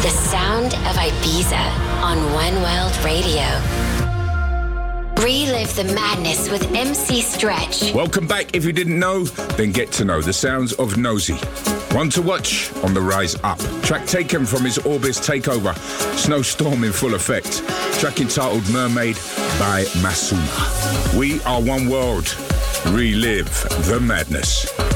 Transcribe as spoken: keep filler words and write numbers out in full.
The sound of Ibiza on One World Radio. Relive the madness with M C Stretch. Welcome back. If you didn't know, then get to know the sounds of Nosy. One to watch on the rise up. Track taken from his Orbis takeover. Snowstorm in full effect. Track entitled Mermaid by Masuma. We are One World. Relive the madness.